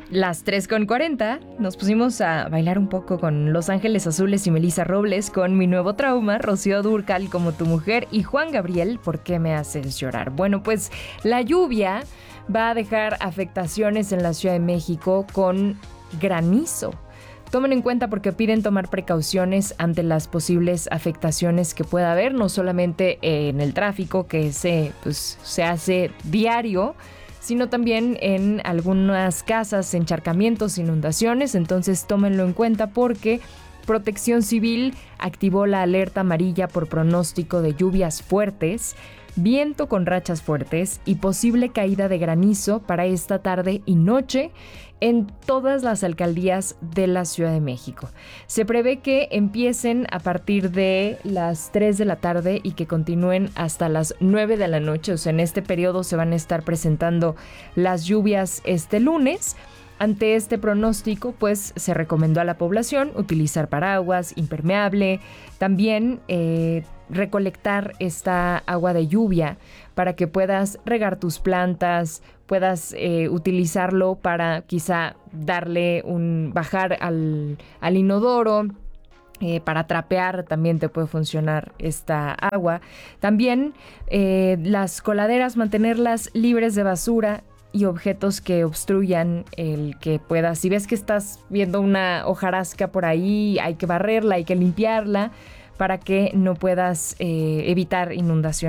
Las 3:40 nos pusimos a bailar un poco con Los Ángeles Azules y Melissa Robles con Mi Nuevo Trauma, Rocío Dúrcal, Como tu Mujer y Juan Gabriel, ¿Por qué me haces llorar? Bueno, pues la lluvia va a dejar afectaciones en la Ciudad de México con granizo. Tomen en cuenta porque piden tomar precauciones ante las posibles afectaciones que pueda haber, no solamente en el tráfico que se hace diario, sino también en algunas casas, encharcamientos, inundaciones. Entonces tómenlo en cuenta porque Protección Civil activó la alerta amarilla por pronóstico de lluvias fuertes, viento con rachas fuertes y posible caída de granizo para esta tarde y noche en todas las alcaldías de la Ciudad de México. Se prevé que empiecen a partir de las 3 de la tarde y que continúen hasta las 9 de la noche. O sea, en este periodo se van a estar presentando las lluvias este lunes. Ante este pronóstico, pues se recomendó a la población utilizar paraguas, impermeable, también recolectar esta agua de lluvia para que puedas regar tus plantas, puedas utilizarlo para quizá bajar al inodoro. Para trapear también te puede funcionar esta agua. También las coladeras, mantenerlas libres de basura y objetos que obstruyan el que puedas. Si ves que estás viendo una hojarasca por ahí, hay que barrerla, hay que limpiarla para que no puedas evitar inundaciones.